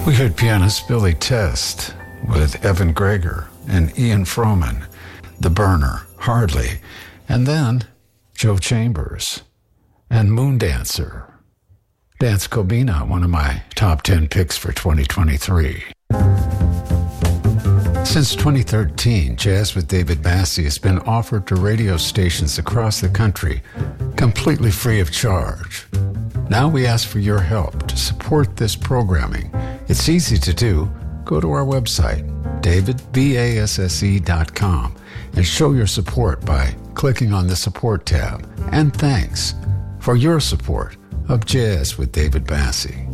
We heard pianist Billy Test with Evan Greger and Ian Froman, The Burner, Hardly, and then Joe Chambers and Moondancer. Dance Cobina, one of my top 10 picks for 2023. Since 2013, Jazz with David Bassi has been offered to radio stations across the country, completely free of charge. Now we ask for your help to support this programming. It's easy to do. Go to our website, davidbasse.com, and show your support by clicking on the support tab. And thanks for your support of Jazz with David Bassi.